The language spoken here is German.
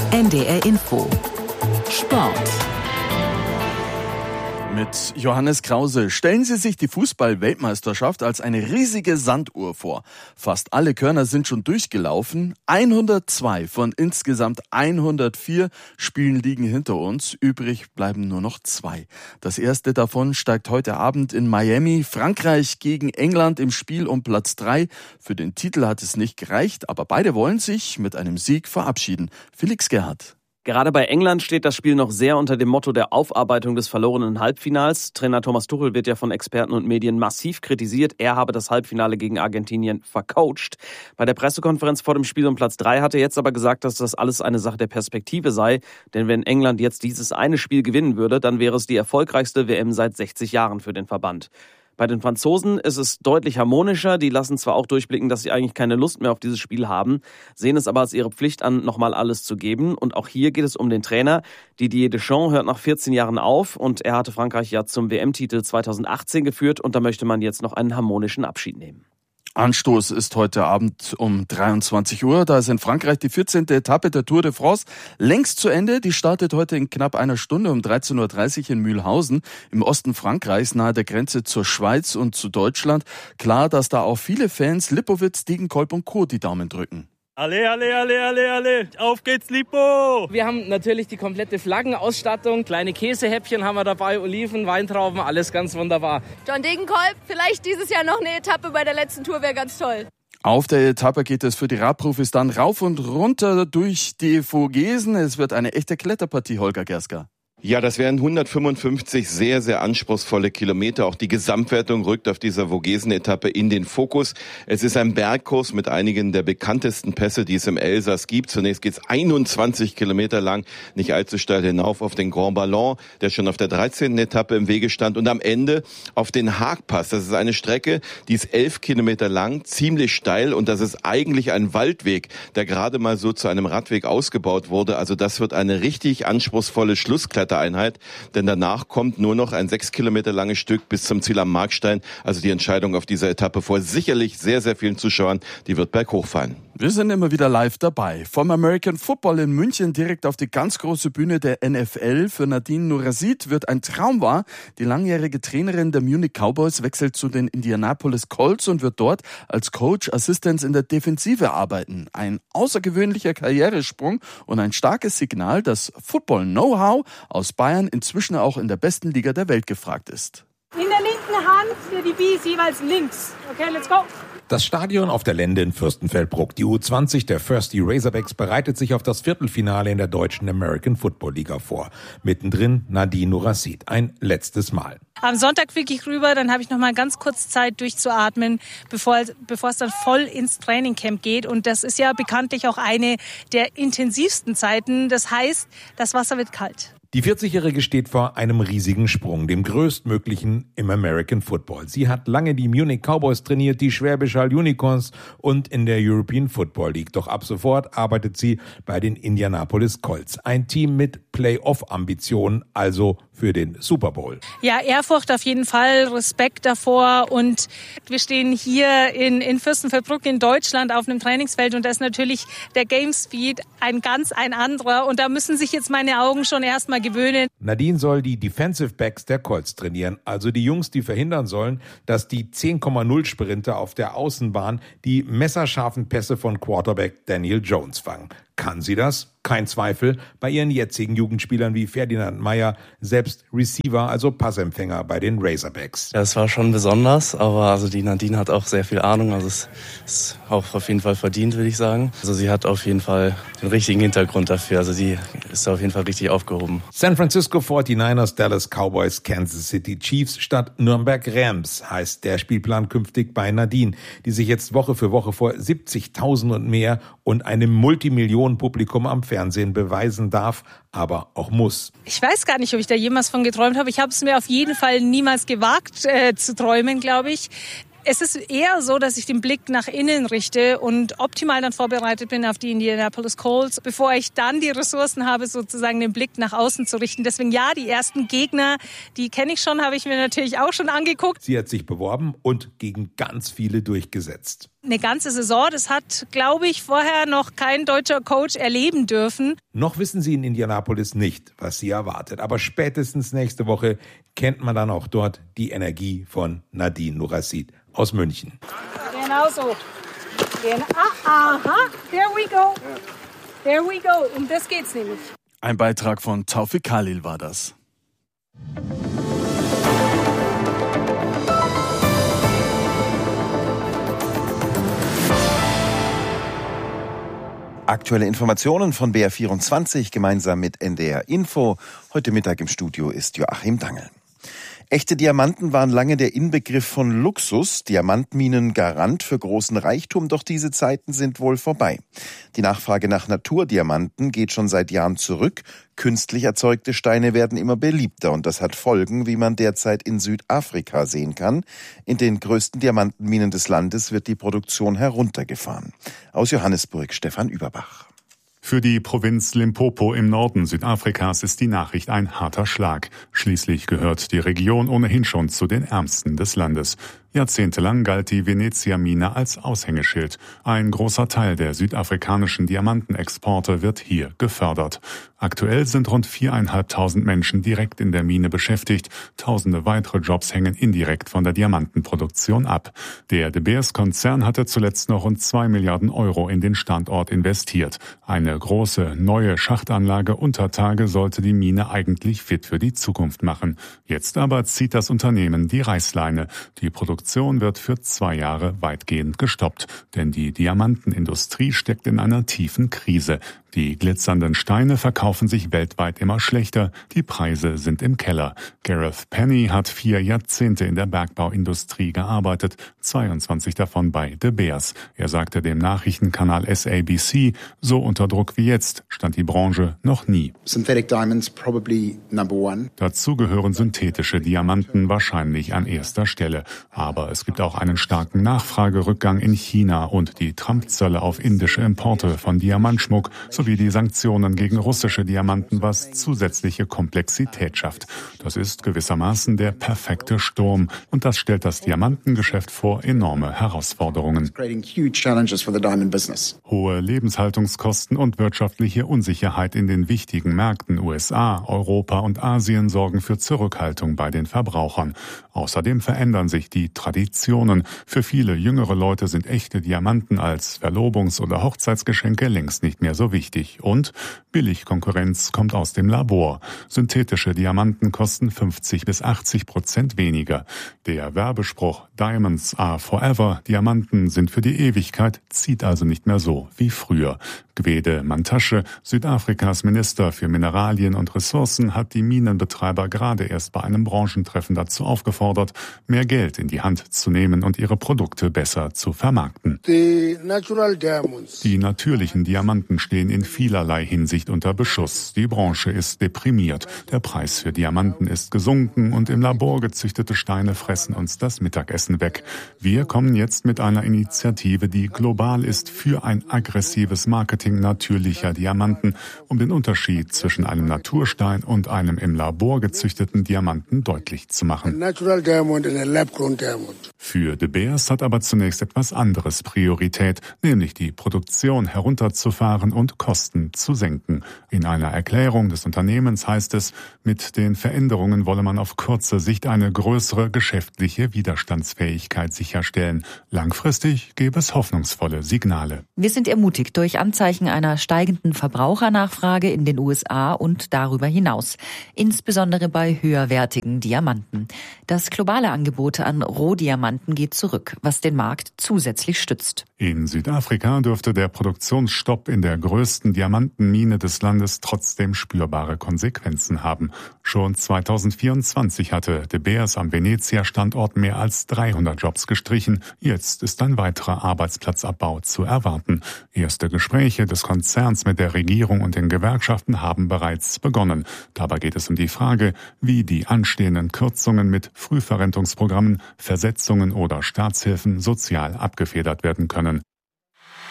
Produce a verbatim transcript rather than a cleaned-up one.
N D R Info Sport. Mit Johannes Krause. Stellen Sie sich die Fußball-Weltmeisterschaft als eine riesige Sanduhr vor. Fast alle Körner sind schon durchgelaufen. hundertzwei von insgesamt hundertvier Spielen liegen hinter uns. Übrig bleiben nur noch zwei. Das erste davon steigt heute Abend in Miami. Frankreich gegen England im Spiel um Platz drei. Für den Titel hat es nicht gereicht, aber beide wollen sich mit einem Sieg verabschieden. Felix Gerhardt. Gerade bei England steht das Spiel noch sehr unter dem Motto der Aufarbeitung des verlorenen Halbfinals. Trainer Thomas Tuchel wird ja von Experten und Medien massiv kritisiert. Er habe das Halbfinale gegen Argentinien vercoacht. Bei der Pressekonferenz vor dem Spiel um Platz drei hat er jetzt aber gesagt, dass das alles eine Sache der Perspektive sei. Denn wenn England jetzt dieses eine Spiel gewinnen würde, dann wäre es die erfolgreichste W M seit sechzig Jahren für den Verband. Bei den Franzosen ist es deutlich harmonischer. Die lassen zwar auch durchblicken, dass sie eigentlich keine Lust mehr auf dieses Spiel haben, sehen es aber als ihre Pflicht an, nochmal alles zu geben. Und auch hier geht es um den Trainer. Didier Deschamps hört nach vierzehn Jahren auf und er hatte Frankreich ja zum W M-Titel zweitausendachtzehn geführt und da möchte man jetzt noch einen harmonischen Abschied nehmen. Anstoß ist heute Abend um dreiundzwanzig Uhr. Da ist in Frankreich die vierzehnte Etappe der Tour de France längst zu Ende. Die startet heute in knapp einer Stunde um dreizehn Uhr dreißig in Mühlhausen im Osten Frankreichs nahe der Grenze zur Schweiz und zu Deutschland. Klar, dass da auch viele Fans Lippowitz, Degenkolb und Co. die Daumen drücken. Alle, alle, alle, alle, alle, auf geht's, Lippo! Wir haben natürlich die komplette Flaggenausstattung, kleine Käsehäppchen haben wir dabei, Oliven, Weintrauben, alles ganz wunderbar. John Degenkolb, vielleicht dieses Jahr noch eine Etappe bei der letzten Tour, wäre ganz toll. Auf der Etappe geht es für die Radprofis dann rauf und runter durch die Vogesen. Es wird eine echte Kletterpartie, Holger Gerska. Ja, das wären hundertfünfundfünfzig sehr, sehr anspruchsvolle Kilometer. Auch die Gesamtwertung rückt auf dieser Vogesen-Etappe in den Fokus. Es ist ein Bergkurs mit einigen der bekanntesten Pässe, die es im Elsass gibt. Zunächst geht's einundzwanzig Kilometer lang, nicht allzu steil hinauf auf den Grand Ballon, der schon auf der dreizehnten Etappe im Wege stand. Und am Ende auf den Haagpass. Das ist eine Strecke, die ist elf Kilometer lang, ziemlich steil. Und das ist eigentlich ein Waldweg, der gerade mal so zu einem Radweg ausgebaut wurde. Also das wird eine richtig anspruchsvolle Schlusskletterung. Einheit, denn danach kommt nur noch ein sechs Kilometer langes Stück bis zum Ziel am Markstein. Also die Entscheidung auf dieser Etappe vor sicherlich sehr, sehr vielen Zuschauern, die wird berghoch fallen. Wir sind immer wieder live dabei. Vom American Football in München direkt auf die ganz große Bühne der N F L. Für Nadine Nourasid wird ein Traum wahr. Die langjährige Trainerin der Munich Cowboys wechselt zu den Indianapolis Colts und wird dort als Coach Assistance in der Defensive arbeiten. Ein außergewöhnlicher Karrieresprung und ein starkes Signal, dass Football-Know-how aus Bayern inzwischen auch in der besten Liga der Welt gefragt ist. In der linken Hand für die Bees jeweils links. Okay, let's go. Das Stadion auf der Lende in Fürstenfeldbruck. Die U zwanzig der Thirsty Razorbacks bereitet sich auf das Viertelfinale in der deutschen American Football Liga vor. Mittendrin Nadine Nourasid. Ein letztes Mal. Am Sonntag fliege ich rüber, dann habe ich noch mal ganz kurz Zeit durchzuatmen, bevor, bevor es dann voll ins Trainingcamp geht. Und das ist ja bekanntlich auch eine der intensivsten Zeiten. Das heißt, das Wasser wird kalt. Die vierzigjährige steht vor einem riesigen Sprung, dem größtmöglichen im American Football. Sie hat lange die Munich Cowboys trainiert, die Schwäbisch Hall Unicorns und in der European Football League. Doch ab sofort arbeitet sie bei den Indianapolis Colts. Ein Team mit Playoff-Ambitionen, also für den Super Bowl. Ja, Ehrfurcht auf jeden Fall, Respekt davor. Und wir stehen hier in, in Fürstenfeldbruck in Deutschland auf einem Trainingsfeld und da ist natürlich der Game Speed ein ganz ein anderer. Und da müssen sich jetzt meine Augen schon erstmal gewöhnen. Nadine soll die Defensive Backs der Colts trainieren, also die Jungs, die verhindern sollen, dass die zehn Komma null Sprinter auf der Außenbahn die messerscharfen Pässe von Quarterback Daniel Jones fangen. Kann sie das? Kein Zweifel. Bei ihren jetzigen Jugendspielern wie Ferdinand Meyer, selbst Receiver, also Passempfänger bei den Razorbacks. Ja, es war schon besonders, aber also die Nadine hat auch sehr viel Ahnung, also es ist auch auf jeden Fall verdient, würde ich sagen. Also sie hat auf jeden Fall den richtigen Hintergrund dafür, also die ist auf jeden Fall richtig aufgehoben. San Francisco forty-niners, Dallas Cowboys, Kansas City Chiefs statt Nürnberg Rams heißt der Spielplan künftig bei Nadine, die sich jetzt Woche für Woche vor siebzigtausend und mehr und einem Multimillionen-Publikum am Fernsehen beweisen darf, aber auch muss. Ich weiß gar nicht, ob ich da jemals von geträumt habe. Ich habe es mir auf jeden Fall niemals gewagt äh, zu träumen, glaube ich. Es ist eher so, dass ich den Blick nach innen richte und optimal dann vorbereitet bin auf die Indianapolis Colts, bevor ich dann die Ressourcen habe, sozusagen den Blick nach außen zu richten. Deswegen ja, die ersten Gegner, die kenne ich schon, habe ich mir natürlich auch schon angeguckt. Sie hat sich beworben und gegen ganz viele durchgesetzt. eine ganze Saison. Das hat, glaube ich, vorher noch kein deutscher Coach erleben dürfen. Noch wissen sie in Indianapolis nicht, was sie erwartet. Aber spätestens nächste Woche kennt man dann auch dort die Energie von Nadine Nourassid aus München. Genau so. Genau. Ah, aha, there we go. There we go. Um das geht's nämlich. Ein Beitrag von Taufik Khalil war das. Aktuelle Informationen von B R vierundzwanzig gemeinsam mit N D R Info. Heute Mittag im Studio ist Joachim Dangel. Echte Diamanten waren lange der Inbegriff von Luxus, Diamantminen Garant für großen Reichtum, doch diese Zeiten sind wohl vorbei. Die Nachfrage nach Naturdiamanten geht schon seit Jahren zurück. Künstlich erzeugte Steine werden immer beliebter und das hat Folgen, wie man derzeit in Südafrika sehen kann. In den größten Diamantenminen des Landes wird die Produktion heruntergefahren. Aus Johannesburg Stefan Überbach. Für die Provinz Limpopo im Norden Südafrikas ist die Nachricht ein harter Schlag. Schließlich gehört die Region ohnehin schon zu den ärmsten des Landes. Jahrzehntelang galt die Venezia-Mine als Aushängeschild. Ein großer Teil der südafrikanischen Diamantenexporte wird hier gefördert. Aktuell sind rund viertausendfünfhundert Menschen direkt in der Mine beschäftigt. Tausende weitere Jobs hängen indirekt von der Diamantenproduktion ab. Der De Beers-Konzern hatte zuletzt noch rund zwei Milliarden Euro in den Standort investiert. Eine große neue Schachtanlage unter Tage sollte die Mine eigentlich fit für die Zukunft machen. Jetzt aber zieht das Unternehmen die Reißleine. Die Produktion wird für zwei Jahre weitgehend gestoppt, denn die Diamantenindustrie steckt in einer tiefen Krise. Die glitzernden Steine verkaufen sich weltweit immer schlechter, die Preise sind im Keller. Gareth Penny hat vier Jahrzehnte in der Bergbauindustrie gearbeitet, zweiundzwanzig davon bei De Beers. Er sagte dem Nachrichtenkanal S A B C, so unter Druck wie jetzt stand die Branche noch nie. Synthetic diamonds probably number one. Dazu gehören synthetische Diamanten wahrscheinlich an erster Stelle. Aber es gibt auch einen starken Nachfragerückgang in China und die Trump-Zölle auf indische Importe von Diamantschmuck sowie die Sanktionen gegen russische Diamanten, was zusätzliche Komplexität schafft. Das ist gewissermaßen der perfekte Sturm und das stellt das Diamantengeschäft vor enorme Herausforderungen. Hohe Lebenshaltungskosten und wirtschaftliche Unsicherheit in den wichtigen Märkten U S A, Europa und Asien sorgen für Zurückhaltung bei den Verbrauchern. Außerdem verändern sich die Traditionen. Für viele jüngere Leute sind echte Diamanten als Verlobungs- oder Hochzeitsgeschenke längst nicht mehr so wichtig. Und Billigkonkurrenz kommt aus dem Labor. Synthetische Diamanten kosten fünfzig bis achtzig Prozent weniger. Der Werbespruch Diamonds are forever, Diamanten sind für die Ewigkeit, zieht also nicht mehr so wie früher. Gwede Mantashe, Südafrikas Minister für Mineralien und Ressourcen, hat die Minenbetreiber gerade erst bei einem Branchentreffen dazu aufgefordert, mehr Geld in die Hand zu nehmen und ihre Produkte besser zu vermarkten. The natural diamonds. Die natürlichen Diamanten stehen in vielerlei Hinsicht unter Beschuss. Die Branche ist deprimiert. Der Preis für Diamanten ist gesunken und im Labor gezüchtete Steine fressen uns das Mittagessen weg. Wir kommen jetzt mit einer Initiative, die global ist, für ein aggressives Marketing natürlicher Diamanten, um den Unterschied zwischen einem Naturstein und einem im Labor gezüchteten Diamanten deutlich zu machen. Für De Beers hat aber zunächst etwas anderes Priorität, nämlich die Produktion herunterzufahren und Kosten zu senken. In einer Erklärung des Unternehmens heißt es, mit den Veränderungen wolle man auf kurze Sicht eine größere geschäftliche Widerstandsfähigkeit sicherstellen. Langfristig gäbe es hoffnungsvolle Signale. Wir sind ermutigt durch Anzeichen einer steigenden Verbrauchernachfrage in den U S A und darüber hinaus, insbesondere bei höherwertigen Diamanten. Das globale Angebot an Rohdiamanten geht zurück, was den Markt zusätzlich stützt. In Südafrika dürfte der Produktionsstopp in der größten Diamantenmine des Landes trotzdem spürbare Konsequenzen haben. Schon zweitausendvierundzwanzig hatte De Beers am Venezia-Standort mehr als dreihundert Jobs gestrichen. Jetzt ist ein weiterer Arbeitsplatzabbau zu erwarten. Erste Gespräche des Konzerns mit der Regierung und den Gewerkschaften haben bereits begonnen. Dabei geht es um die Frage, wie die anstehenden Kürzungen mit Frühverrentungsprogrammen, Versetzungen oder Staatshilfen sozial abgefedert werden können.